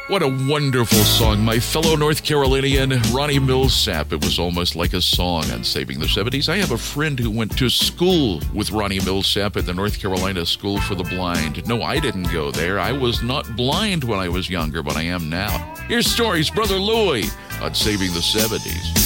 What a wonderful song. My fellow North Carolinian, Ronnie Milsap. It was almost like a song on Saving the 70s. I have a friend who went to school with Ronnie Milsap at the North Carolina School for the Blind. No, I didn't go there. I was not blind when I was younger, but I am now. Here's Stories, Brother Louie on Saving the 70s.